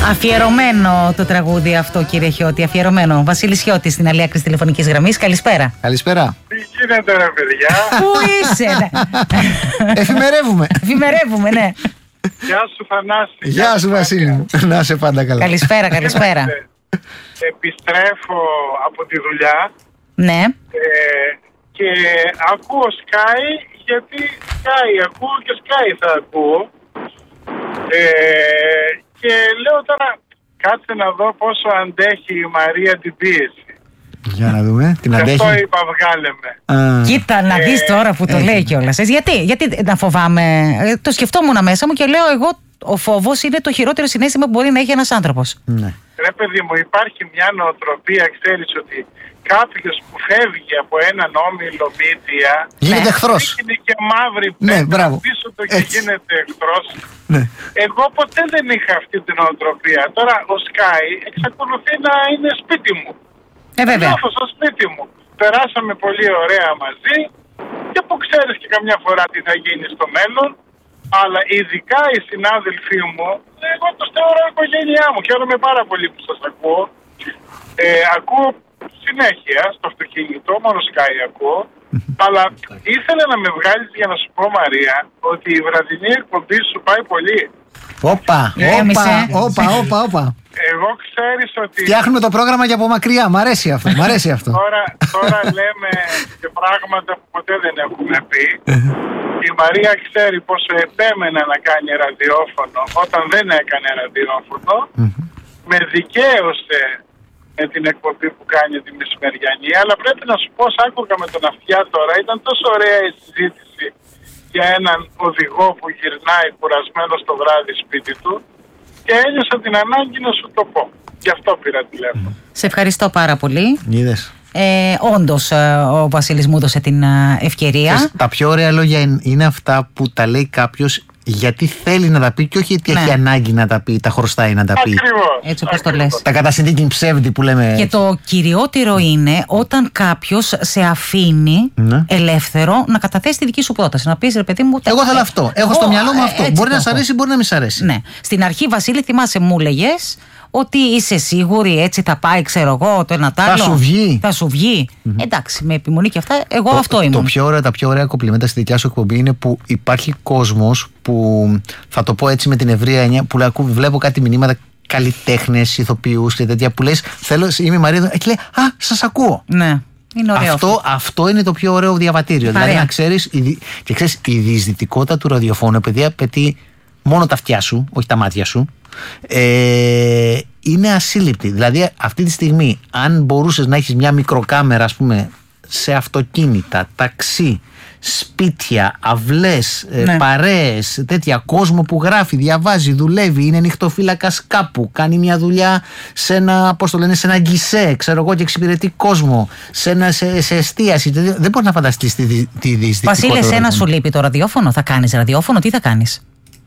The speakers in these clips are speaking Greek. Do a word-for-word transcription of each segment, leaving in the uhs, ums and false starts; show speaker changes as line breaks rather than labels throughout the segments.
Αφιερωμένο το τραγούδι αυτό, κύριε Χιώτη. Αφιερωμένο. Βασίλης Χιώτης στην άλλη άκρη της τηλεφωνικής γραμμής. Καλησπέρα.
Καλησπέρα.
Τι γίνεται, ρε παιδιά?
Πού είσαι, ναι.
Εφημερεύουμε.
Εφημερεύουμε, ναι.
Γεια σου, Θανάση.
Γεια σου, Βασίλη μου. Να είσαι πάντα καλά.
Καλησπέρα, καλησπέρα.
Επιστρέφω από τη δουλειά.
Ναι.
Ε, και ακούω Sky, γιατί Sky ακούω και Sky θα ακούω. Ε, και λέω τώρα, κάτσε να δω πόσο αντέχει η Μαρία την πίεση.
Για να δούμε, την αντέχει.
Αυτό είπα, βγάλε με.
Α.
Κοίτα να δεις τώρα που το
ε,
λέει κιόλας. Ε, Γιατί, γιατί να φοβάμαι. Ε, Το σκεφτόμουν μέσα μου και λέω εγώ, ο φόβος είναι το χειρότερο συναίσθημα που μπορεί να έχει ένας άνθρωπος.
Ναι.
Ρε παιδί μου, υπάρχει μια νοοτροπία, ξέρεις, ότι κάποιος που φεύγει από έναν όμιλο μύτια
Γίνεται
Ναι.
εχθρός.
είναι και μαύρη
Ναι,
πέτρα
μπράβο.
πίσω του και
Έτσι.
γίνεται εχθρός.
Ναι.
Εγώ ποτέ δεν είχα αυτή την νοοτροπία. Τώρα ο Sky εξακολουθεί να είναι σπίτι μου.
Ε, βέβαια.
Νιώθω στο σπίτι μου. Περάσαμε πολύ ωραία μαζί και που ξέρεις και καμιά φορά τι θα γίνει στο μέλλον. Αλλά ειδικά οι συνάδελφοί μου, εγώ τους θεωρώ οικογένειά μου. Χαίρομαι πάρα πολύ που σας ακούω. Ε, ακούω συνέχεια στο αυτοκίνητο, μόνο Sky ακούω. Αλλά ήθελα να με βγάλεις για να σου πω, Μαρία, ότι η βραδινή εκπομπή σου πάει πολύ.
Όπα,
Έμεισε.
όπα, όπα, όπα, όπα.
Εγώ ξέρεις ότι
Φτιάχνουμε το πρόγραμμα για από μακριά. Μ' αρέσει αυτό. Μ' αρέσει αυτό.
τώρα, τώρα λέμε και πράγματα που ποτέ δεν έχουμε πει. Η Μαρία ξέρει πόσο επέμενα να κάνει ραδιόφωνο όταν δεν έκανε ραδιόφωνο. Με δικαίωσε με την εκπομπή που κάνει τη μεσημεριανή. Αλλά πρέπει να σου πω, σ' άκουγα με τον Αυτιά τώρα, ήταν τόσο ωραία η συζήτηση για έναν οδηγό που γυρνάει κουρασμένο το βράδυ σπίτι του και ένιωσα την ανάγκη να σου το πω. Γι' αυτό πήρα τηλέφωνο.
Σε ευχαριστώ πάρα πολύ.
Είδες.
Ε, όντως ε, ο Βασίλης μου έδωσε την ε, ευκαιρία.
Ξέρεις, τα πιο ωραία λόγια είναι- είναι αυτά που τα λέει κάποιος γιατί θέλει να τα πει και όχι γιατί
Ναι.
έχει ανάγκη να τα πει, τα χρωστάει να τα πει.
Ακριβώς.
Έτσι όπως το
Ακριβώς.
λες.
Τα κατά συνθήκη ψεύδι που λέμε.
Και το κυριότερο είναι όταν κάποιος σε αφήνει
Ναι.
ελεύθερο να καταθέσει τη δική σου πρόταση. Να πεις, ρε παιδί μου.
Εγώ θέλω αυτό. Έχω στο μυαλό μου
ε,
αυτό.
έτσι
Μπορεί
το
να σ'
έχω.
αρέσει, μπορεί να μην σ' αρέσει.
Ναι. Στην αρχή, Βασίλη, θυμάσαι, μου έλεγες ότι είσαι σίγουρη, έτσι θα πάει, ξέρω εγώ, το ένα τ' άλλο.
Θα σου βγει.
Θα σου βγει. Εντάξει, με επιμονή και αυτά, εγώ αυτό
το,
ήμουν.
το πιο ωραία, τα πιο ωραία κομπλιμέντα στη δικιά σου εκπομπή είναι που υπάρχει κόσμος που, θα το πω έτσι με την ευρεία έννοια, που ακού- βλέπω κάτι μηνύματα καλλιτέχνες, ηθοποιούς και τέτοια που λες, θέλω, είμαι η Μαρία εδώ, και λέει, α, σας ακούω.
Ναι, είναι ωραίο.
Αυτό, αυτό είναι το πιο ωραίο διαβατήριο.
Παρέα.
Δηλαδή να ξέρεις, η δι- και ξέρεις, η διεισδυτικότητα του ραδιοφώνου, επειδή απαιτεί μόνο τα αυτιά σου, όχι τα μάτια σου, ε, είναι ασύλληπτη. Δηλαδή αυτή τη στιγμή, αν μπορούσες να έχεις μια μικροκάμερα, ας πούμε, σε αυτοκίνητα, ταξί, σπίτια, αυλές, ε,
Ναι.
παρέες, τέτοια, κόσμο που γράφει, διαβάζει, δουλεύει, είναι νυχτοφύλακας κάπου, κάνει μια δουλειά σε ένα, πώς το λένε, σε ένα γκισέ, ξέρω εγώ, και εξυπηρετεί κόσμο, σε, ένα, σε, σε εστίαση. Δεν μπορεί να φανταστείς τη, δι- τη διεισδυτικότητα.
Βασίλη, εσένα
του
σου λείπει το ραδιόφωνο, θα κάνεις ραδιόφωνο, τι θα κάνεις?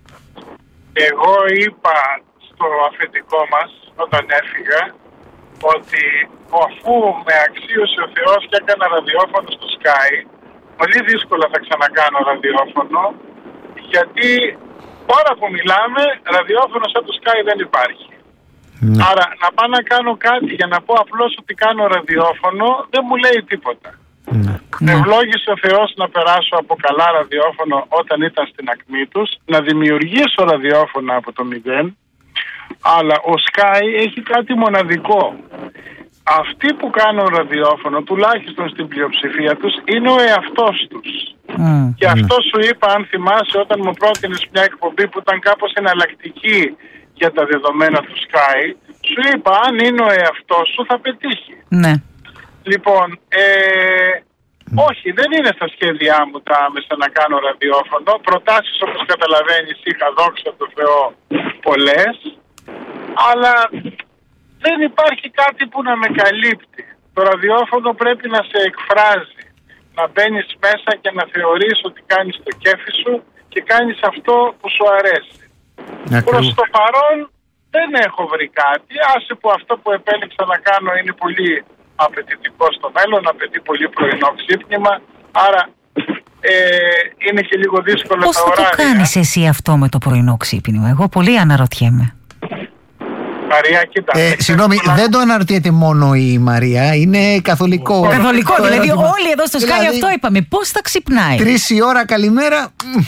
Εγώ είπα στο αφεντικό μας όταν έφυγα ότι αφού με αξίωσε ο Θεός και έκανα ραδιόφωνο στο Sky, πολύ δύσκολα θα ξανακάνω ραδιόφωνο, γιατί τώρα που μιλάμε ραδιόφωνο σαν το Sky δεν υπάρχει.
Ναι.
Άρα να πάω να κάνω κάτι για να πω απλώς ότι κάνω ραδιόφωνο δεν μου λέει τίποτα.
Ναι.
Με ευλόγησε ο Θεός να περάσω από καλά ραδιόφωνο όταν ήταν στην ακμή τους, να δημιουργήσω ραδιόφωνο από το μηδέν, αλλά ο Sky έχει κάτι μοναδικό. Αυτοί που κάνουν ραδιόφωνο, τουλάχιστον στην πλειοψηφία τους, είναι ο εαυτός τους.
Mm.
Και αυτό σου είπα, αν θυμάσαι, όταν μου πρότεινες μια εκπομπή που ήταν κάπως εναλλακτική για τα δεδομένα του Sky, σου είπα, αν είναι ο εαυτός σου θα πετύχει.
Ναι.
Λοιπόν, ε, όχι, δεν είναι στα σχέδιά μου τα άμεσα να κάνω ραδιόφωνο. Προτάσεις, όπως καταλαβαίνεις, είχα, δόξα τω Θεώ, πολλές. Αλλά δεν υπάρχει κάτι που να με καλύπτει. Το ραδιόφωνο πρέπει να σε εκφράζει. Να μπαίνεις μέσα και να θεωρείς ότι κάνεις το κέφι σου και κάνεις αυτό που σου αρέσει.
Ακριβώς.
Προς το παρόν δεν έχω βρει κάτι. Άσε που αυτό που επέλεξα να κάνω είναι πολύ απαιτητικό στο μέλλον, απαιτεί πολύ πρωινό ξύπνημα. Άρα ε, είναι και λίγο δύσκολο
Πώς
τα
θα
ωράρια.
το κάνεις εσύ αυτό με το πρωινό ξύπνημα? Εγώ πολύ αναρωτιέμαι.
Μαρία, κοίτα.
Ε, συγγνώμη, πολλά... δεν το αναρωτιέται μόνο η Μαρία, είναι καθολικό.
Καθολικό, δηλαδή όλοι εδώ στο Sky
δηλαδή,
αυτό είπαμε. Πώς θα ξυπνάει.
Τρεις η ώρα, καλημέρα.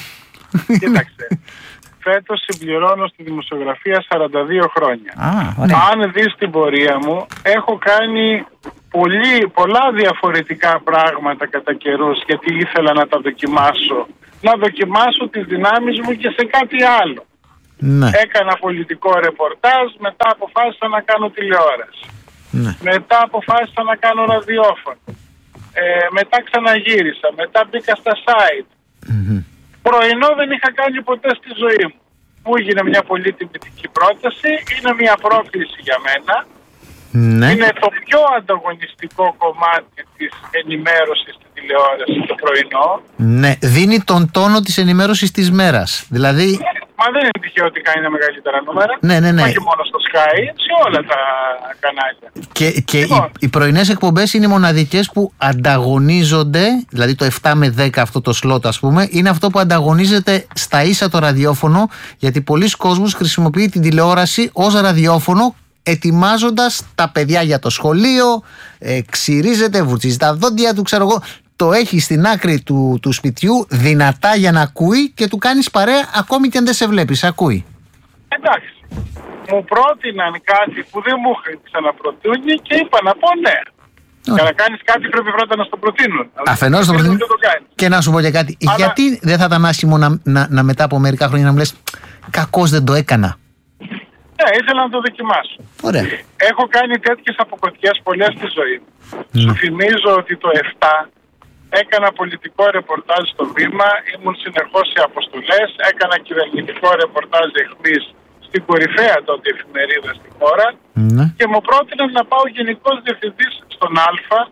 Κοίταξε. Φέτος συμπληρώνω στη δημοσιογραφία σαράντα δύο χρόνια.
Α,
αν δεις την πορεία μου, έχω κάνει πολύ, πολλά διαφορετικά πράγματα κατά καιρούς, γιατί ήθελα να τα δοκιμάσω. Να δοκιμάσω τις δυνάμεις μου και σε κάτι άλλο.
Ναι.
Έκανα πολιτικό ρεπορτάζ, μετά αποφάσισα να κάνω τηλεόραση.
Ναι.
Μετά αποφάσισα να κάνω ραδιόφωνο. Ε, μετά ξαναγύρισα, μετά μπήκα στα site.
Mm-hmm.
Πρωινό δεν είχα κάνει ποτέ στη ζωή μου. Μου έγινε μια πολύ τιμητική πρόταση, είναι μια πρόκληση για μένα.
Ναι.
Είναι το πιο ανταγωνιστικό κομμάτι της ενημέρωσης στην τηλεόραση το πρωινό.
Ναι, δίνει τον τόνο της ενημέρωσης της μέρας. Δηλαδή...
Μα δεν είναι τυχαίο ότι κάνει τα μεγαλύτερα νούμερα.
Ναι, ναι, ναι.
Όχι μόνο στο Sky, σε όλα τα κανάλια.
Και, και
λοιπόν.
οι, οι πρωινές εκπομπές είναι οι μοναδικές που ανταγωνίζονται, δηλαδή το επτά με δέκα αυτό το σλότ ας πούμε, είναι αυτό που ανταγωνίζεται στα ίσα το ραδιόφωνο, γιατί πολλοί κόσμος χρησιμοποιεί την τηλεόραση ως ραδιόφωνο, ετοιμάζοντας τα παιδιά για το σχολείο, ε, ξυρίζεται, βουρτσίζει τα δόντια του, ξέρω εγώ. Το έχει στην άκρη του, του σπιτιού δυνατά για να ακούει και του κάνεις παρέα ακόμη και αν δεν σε βλέπεις, ακούει.
Εντάξει. Μου πρότειναν κάτι που δεν μου είχαν ξαναπροτείνει και είπα να πω ναι. Για να κάνεις κάτι πρέπει πρώτα να στο προτείνουν.
Αφενός το προτείνουν. Και να σου πω και κάτι. Αλλά... γιατί δεν θα ήταν άσχημο να, να, να μετά από μερικά χρόνια να μου λες κακώς δεν το έκανα.
Ναι, ήθελα να το δοκιμάσω.
Ωραία.
Έχω κάνει τέτοιες αποκοτιές πολλές στη ζωή μου. Mm. Σου θυμίζω ότι το επτά έκανα πολιτικό ρεπορτάζ στο Βήμα, ήμουν συνεχώς σε αποστολές, έκανα κυβερνητικό ρεπορτάζ εχμής στην κορυφαία τότε εφημερίδα στη χώρα mm. και μου πρότειναν να πάω γενικός διευθυντής στον Α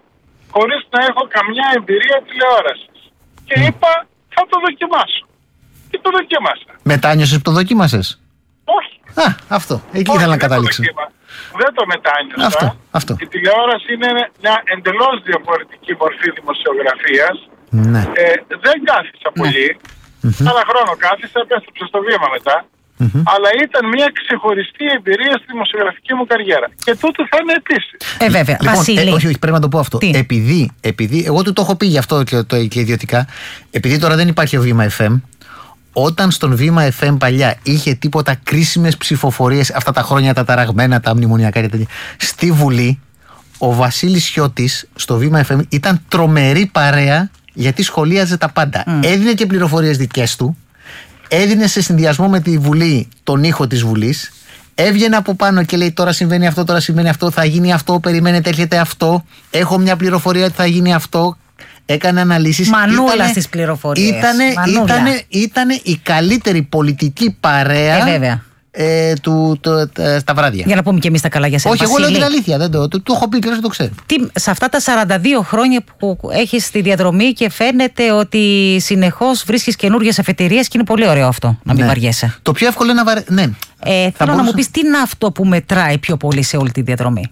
χωρίς να έχω καμιά εμπειρία τηλεόρασης. Και mm. είπα θα το δοκιμάσω. Και το δοκίμασα.
Μετάνιωσες που το δοκίμασες?
Όχι.
Α, αυτό. Εκεί ήθελα να καταλήξω.
Δεν το μετάνιωσα.
Αυτό, αυτό.
Η τηλεόραση είναι μια εντελώς διαφορετική μορφή δημοσιογραφίας.
Ναι.
Ε, δεν κάθισα πολύ.
Mm-hmm.
Ένα χρόνο κάθισα, επέστρεψα στο Βήμα μετά. Mm-hmm. Αλλά ήταν μια ξεχωριστή εμπειρία στη δημοσιογραφική μου καριέρα. Και τούτο θα είναι επίσης.
Ε, βέβαια.
Λοιπόν,
Βασίλη.
Ε, όχι, όχι, πρέπει να το πω αυτό. Επειδή, επειδή, εγώ του το έχω πει γι' αυτό και, το, και ιδιωτικά, επειδή τώρα δεν υπάρχει ο Βήμα εφ εμ. Όταν στον Βήμα εφ εμ παλιά είχε τίποτα κρίσιμες ψηφοφορίες, αυτά τα χρόνια τα ταραγμένα, τα μνημονιακά και τέτοια, στη Βουλή, ο Βασίλης Χιώτης στο Βήμα εφ εμ ήταν τρομερή παρέα γιατί σχολίαζε τα πάντα. Mm. Έδινε και πληροφορίες δικές του, έδινε σε συνδυασμό με τη Βουλή τον ήχο της Βουλής, έβγαινε από πάνω και λέει τώρα συμβαίνει αυτό, τώρα συμβαίνει αυτό, θα γίνει αυτό, περιμένετε, έρχεται αυτό, έχω μια πληροφορία ότι θα γίνει αυτό. Έκανε αναλύσεις.
Μανούλα στις πληροφορίες.
Ήτανε, ήτανε, ήτανε η καλύτερη πολιτική παρέα
ε, βέβαια.
Ε, του, το, τα, στα βράδια.
Για να πούμε και εμείς τα καλά για σένα.
Όχι,
Βασίλη.
εγώ λέω την αλήθεια. Δεν το, το, το έχω πει και δεν το ξέρω.
Τι, σε αυτά τα σαράντα δύο χρόνια που έχεις στη διαδρομή και φαίνεται ότι συνεχώς βρίσκεις καινούργιες αφετηρίες και είναι πολύ ωραίο αυτό, να μην ναι. βαριέσαι.
Το πιο εύκολο είναι να βαρε... Ναι.
Ε, θέλω μπορούσα... να μου πεις τι είναι αυτό που μετράει πιο πολύ σε όλη τη διαδρομή.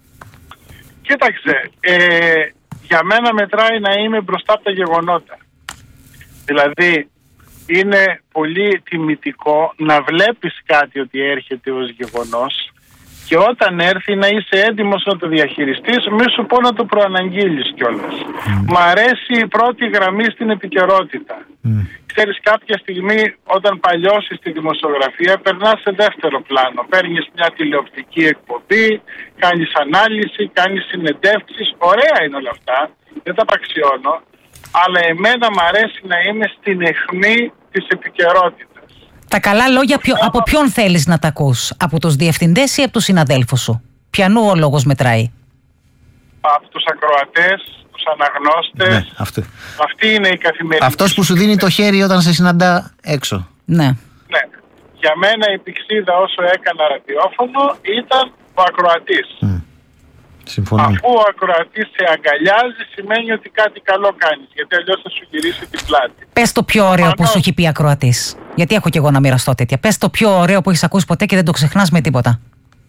Κοίταξε. Ε... Για μένα μετράει να είμαι μπροστά από τα γεγονότα. Δηλαδή, είναι πολύ τιμητικό να βλέπεις κάτι ότι έρχεται ως γεγονός και όταν έρθει να είσαι έντιμος να το διαχειριστείς, μη σου πω να το προαναγγείλεις κιόλας. Mm. Μ' αρέσει η πρώτη γραμμή στην επικαιρότητα. Mm. Ξέρεις, κάποια στιγμή όταν παλιώσεις τη δημοσιογραφία περνάς σε δεύτερο πλάνο. Παίρνεις μια τηλεοπτική εκπομπή, κάνεις ανάλυση, κάνεις συνεντεύξεις. Ωραία είναι όλα αυτά, δεν τα απαξιώνω. Αλλά εμένα μ' αρέσει να είμαι στην αιχμή της επικαιρότητας. Τα
καλά λόγια ποιο, από ποιον θέλεις να τα ακούς? Από τους διευθυντές ή από τους συναδέλφους σου? Ποιανού ο λόγος μετράει?
Από τους ακροατές, τους αναγνώστες.
Ναι, αυτό.
Αυτή είναι η καθημερινή.
Αυτός που σου δίνει το χέρι όταν σε συναντά έξω.
Ναι.
Ναι. Για μένα η πηξίδα όσο έκανα ραδιόφωνο ήταν ο ακροατής. Mm.
Συμφωνώ.
Αφού ο ακροατής σε αγκαλιάζει σημαίνει ότι κάτι καλό κάνεις, γιατί αλλιώς θα σου γυρίσει την πλάτη.
Πες το πιο ωραίο Ανώς... που σου έχει πει ακροατής. Γιατί έχω κι εγώ να μοιραστώ τέτοια. Πες το πιο ωραίο που έχεις ακούσει ποτέ και δεν το ξεχνάς με τίποτα.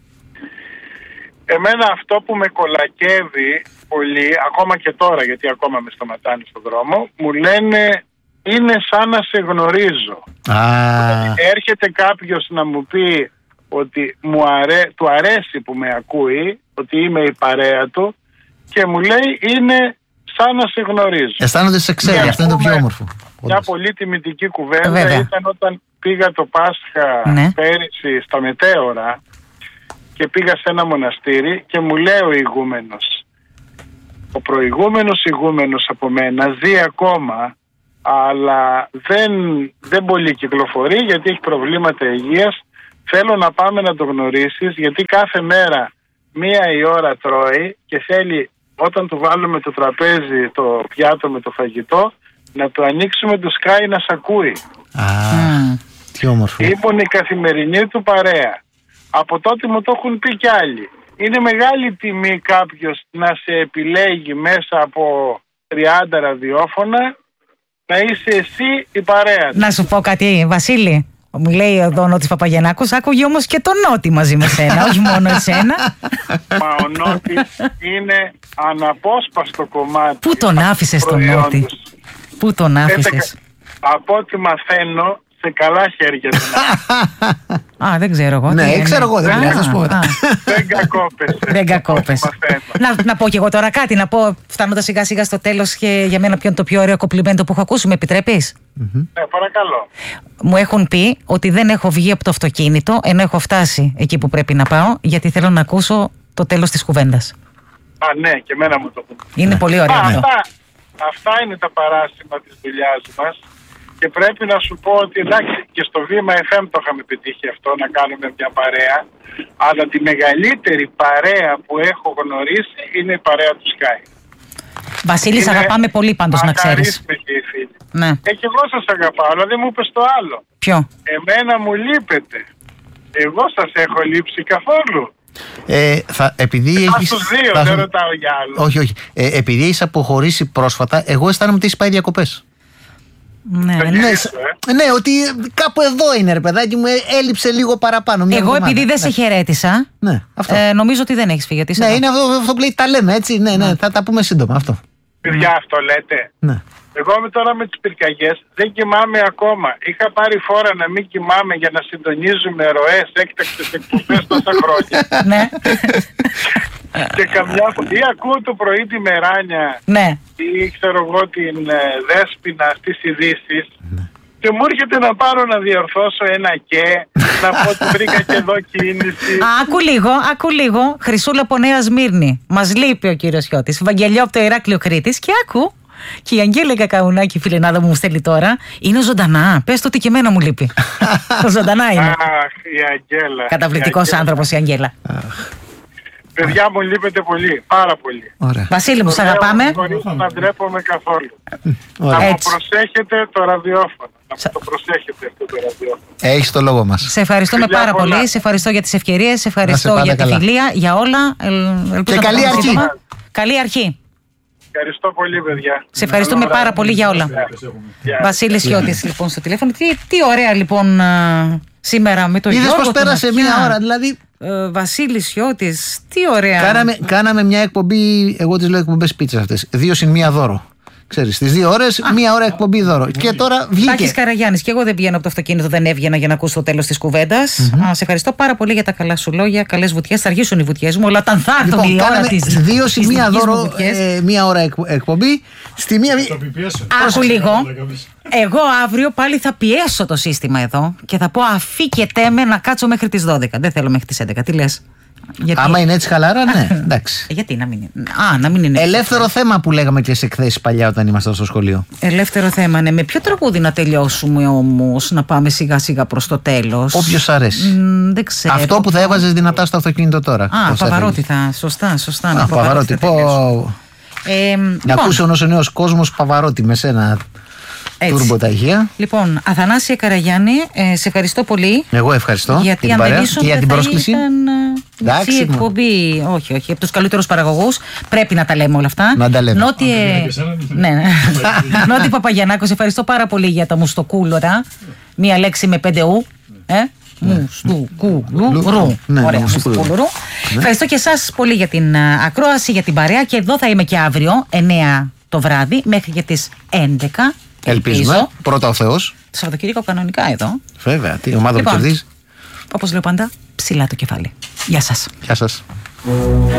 Εμένα αυτό που με κολακεύει πολύ, ακόμα και τώρα, γιατί ακόμα με σταματάνε στον δρόμο, μου λένε είναι σαν να σε γνωρίζω.
Ah.
Έρχεται κάποιος να μου πει ότι μου αρέ... του αρέσει που με ακούει, ότι είμαι η παρέα του και μου λέει είναι σαν να σε γνωρίζω.
Αισθάνονται σε ξέρει, αυτό είναι το πιο όμορφο.
Μια πολύ τιμητική κουβέντα
Βέβαια.
ήταν όταν πήγα το Πάσχα
Ναι.
πέρυσι στα Μετέωρα και πήγα σε ένα μοναστήρι και μου λέει ο ηγούμενος, ο προηγούμενος ηγούμενος από μένα ζει ακόμα, αλλά δεν, δεν πολύ κυκλοφορεί γιατί έχει προβλήματα υγείας. Θέλω να πάμε να το γνωρίσεις, γιατί κάθε μέρα μία η ώρα τρώει και θέλει όταν του βάλουμε το τραπέζι, το πιάτο με το φαγητό, να του ανοίξουμε το σκάι να σ' ακούει.
Α,
Mm.
τι όμορφο.
Ήμουν η καθημερινή του παρέα. Από τότε μου το έχουν πει κι άλλοι. Είναι μεγάλη τιμή κάποιος να σε επιλέγει μέσα από τριάντα ραδιόφωνα, να είσαι εσύ η παρέα του.
Να σου πω κάτι, Βασίλη. Μου λέει εδώ ο Νότης Παπαγιαννάκος, άκουγε όμως και τον Νότη μαζί με σένα, όχι μόνο εσένα.
Μα ο Νότης είναι αναπόσπαστο κομμάτι.
Πού τον άφησες τον
προϊόντος.
Νότη? Πού τον άφησες?
Από ό,τι μαθαίνω, σε καλά χέρια του.
Α, δεν ξέρω εγώ.
Ναι,
τι είναι.
ξέρω εγώ, δεν
Α,
πειράζει, θα σου πω.
α,
Δεν κακόπεσε.
Δεν κακόπες.
Από ό,τι μαθαίνω.
Να, να πω κι εγώ τώρα κάτι, να πω φτάνοντας σιγά σιγά στο τέλος και για μένα ποιο είναι το πιο ωραίο κομπλιμέντο που έχω ακούσει, με επιτρέπεις?
Ναι, παρακαλώ.
Μου έχουν πει ότι δεν έχω βγει από το αυτοκίνητο ενώ έχω φτάσει εκεί που πρέπει να πάω, γιατί θέλω να ακούσω το τέλος της κουβέντας.
Α, ναι, και εμένα μου το πούν.
Είναι πολύ ωραίο
Α,
αυτό.
αυτά, αυτά είναι τα παράσημα της δουλειάς μας και πρέπει να σου πω ότι εντάξει και στο Βήμα εφ εμ το είχαμε πετύχει αυτό, να κάνουμε μια παρέα, αλλά τη μεγαλύτερη παρέα που έχω γνωρίσει είναι η παρέα του Sky.
Βασίλη, σ'
Είναι
αγαπάμε πολύ πάντως, να ξέρεις.
ακαρίσμητη η φίλη.
Ναι.
Ε, και εγώ σας αγαπάω, αλλά δεν μου είπες το άλλο.
Ποιο?
Εμένα μου λείπετε. Εγώ σας έχω λείψει καθόλου.
Ε, θα, επειδή
Α,
έχεις,
στους δύο,
θα
δεν
σου-
ρωτάω για άλλο.
Όχι, όχι. Ε, επειδή έχεις αποχωρήσει πρόσφατα, εγώ αισθάνομαι ότι έχεις πάει διακοπές.
Ναι,
Δεν
ναι.
είναι.
Ναι,
ε.
σ- ναι, ότι κάπου εδώ είναι, ρε παιδάκι μου, ε, έλειψε λίγο παραπάνω. Μια
Εγώ
εβδομάδα.
επειδή δεν σε
Ναι.
χαιρέτησα,
Ναι, αυτό.
ε, νομίζω ότι δεν έχεις φύγει. ότι είσαι
ναι,
εδώ.
είναι αυτό, αυτό που λέει, τα λέμε έτσι. Ναι, ναι, θα τα πούμε σύντομα. Αυτό.
Παιδιά, αυτό λέτε.
Ναι.
Εγώ είμαι τώρα με τις πυρκαγιές, δεν κοιμάμαι ακόμα. Είχα πάρει φόρα να μην κοιμάμαι για να συντονίζουμε ροές, έκτακτες εκπομπές τόσα χρόνια.
Ναι.
Και καμιά φορά ή ακούω το πρωί τη Μεράνια
Ναι.
ή ξέρω εγώ την ε, Δέσποινα στις ειδήσεις και μου έρχεται να πάρω να διορθώσω ένα και, να πω ότι βρήκα και εδώ κίνηση.
Α, άκου λίγο, άκου λίγο. Χρυσούλα από Νέα Σμύρνη. Μας λείπει ο κύριος Χιώτης. Βαγγελιό από το Ηράκλειο Κρήτης. Και άκου. Και η Αγγέλα Κακαουνάκη, η φιλενάδα μου, μου στέλνει τώρα. Είναι ζωντανά. Πες το ότι και εμένα μου λείπει. Ζωντανά είναι.
Αχ, η Αγγέλα.
Καταπληκτικός
Η Αγγέλα.
άνθρωπος η Αγγέλα.
Παιδιά μου λείπετε πολύ, πάρα πολύ.
Ωραία.
Βασίλη μου, σ' αγαπάμε.
Χωρίς να ντρέπομαι καθόλου.
Ωραία.
Να μου
Έτσι.
προσέχετε το ραδιόφωνο. Να
Σα-
μου το προσέχετε αυτό το ραδιόφωνο.
Έχεις το λόγο μας.
Σε ευχαριστούμε
Φιλιά
πάρα
πολλά.
πολύ. Σε ευχαριστώ για τις ευκαιρίες. Σε ευχαριστώ
πάντα
για τη
καλά.
φιλία, για όλα. Ε, ελπίζω
Και
να
καλή
τα πάμε
αρχή.
σύντομα. Καλή αρχή.
Ευχαριστώ πολύ, παιδιά.
Σε ευχαριστούμε
Καλό
πάρα
βράδυ.
πολύ για όλα.
Γεια.
Βασίλης Χιώτης λοιπόν στο τηλέφωνο. Τι, τι ωραία λοιπόν α, σήμερα με το
Είδες
Γιώργο.
πως
τον
πέρασε
Ατιά.
μία ώρα, δηλαδή.
Ε, Βασίλης Χιώτης, τι ωραία.
Κάναμε, κάναμε μια εκπομπή, εγώ τις λέω εκπομπές πίτσας αυτές. Δύο συν μία δώρο. Ξέρεις, στις δύο ώρες, μία ώρα εκπομπή δώρο. Και τώρα βγήκε.
Τάκης Καραγιάννης, και εγώ δεν βγαίνω από το αυτοκίνητο, δεν έβγαινα για να ακούσω το τέλος της κουβέντας. Α, σε ευχαριστώ πάρα πολύ για τα καλά σου λόγια. Καλές βουτιές. Θα αργήσουν οι βουτιές μου, αλλά όταν θα έρθουν
Λοιπόν,
η ώρα
κάναμε
της.
δύο συν
της
μία
δικής μου
δώρο,
βουτιές.
ε, μία ώρα εκ- εκπομπή. Στη μία.
Άκου λίγο. Εγώ αύριο πάλι θα πιέσω το σύστημα εδώ και θα πω αφήκετε με να κάτσω μέχρι τις δώδεκα. Δεν θέλω μέχρι τις έντεκα. Τι λες? Γιατί...
Άμα είναι έτσι χαλάρα, ναι, εντάξει.
Ε, γιατί να μην είναι. Α, να μην είναι.
Ελεύθερο θέμα που λέγαμε και σε εκθέσεις παλιά όταν ήμασταν στο σχολείο.
Ελεύθερο θέμα, ναι. Με ποιο τραγούδι να τελειώσουμε όμως, να πάμε σιγά σιγά προς το τέλος?
Όποιος αρέσει.
Μ, δεν ξέρω.
Αυτό που θα έβαζες δυνατά στο αυτοκίνητο τώρα.
Α,
πώς θα
Παβαρότη
θέλεις.
θα. Σωστά, σωστά. με
Α,
Παβαρότη
Παβαρότη.
θα τελειώσουμε.
Πω.
Ε,
Να
λοιπόν,
ακούσω ο νέος κόσμος Παβαρότη με σένα.
έτσι.
Τούρμπο τα ηχεία.
Λοιπόν, Αθανάσια Καραγιάννη, ε, σε ευχαριστώ πολύ.
Εγώ ευχαριστώ
Γιατί
για την
αν δεν
παρέα
ήσουν
και για την
δεν θα
πρόσκληση.
ήταν ε,
Εντάξει,
μισή
μα.
εκπομπή. Όχι, όχι. Από τους καλύτερους παραγωγούς. Πρέπει να τα λέμε όλα αυτά.
Να τα λέμε.
Νότι, ε, ναι, ναι. Νότι Παπαγιαννάκο, σε ευχαριστώ πάρα πολύ για τα μουστοκούλωρα. Μία λέξη με πέντε ου. Ε? Μουστοκούλουρου.
Ναι,
Ωραία,
μουστοκούλουρου.
μουστοκούλουρου. Ευχαριστώ και εσάς πολύ για την α, ακρόαση, για την παρέα. Και εδώ θα είμαι και αύριο, εννέα το βράδυ, μέχρι και τις έντεκα.
Ελπίζουμε. Πρώτα ο Θεός.
Το Σαββατοκύριακο κανονικά εδώ.
Βέβαια. Τι ομάδα που
Λοιπόν.
κερδίζει.
Όπως λέω πάντα, ψηλά το κεφάλι. Γεια σας.
Γεια σας.